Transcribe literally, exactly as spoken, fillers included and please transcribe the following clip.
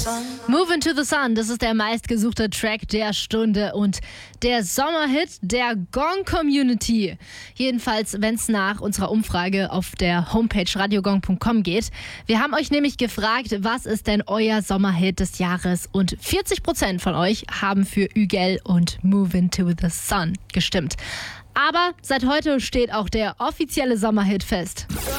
Move into the Sun, das ist der meistgesuchte Track der Stunde und der Sommerhit der Gong-Community. Jedenfalls, wenn es nach unserer Umfrage auf der Homepage radiogong punkt com geht. Wir haben euch nämlich gefragt, was ist denn euer Sommerhit des Jahres? Und vierzig Prozent von euch haben für Ügel und Move into the Sun gestimmt. Aber seit heute steht auch der offizielle Sommerhit fest.